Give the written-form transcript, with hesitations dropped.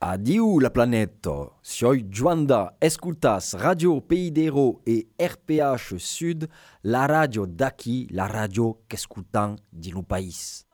Adieu la planète. Soy Juanda, escutas Radio Peidero et RPH Sud, la radio d'aqui, la radio qu'escutan de no país.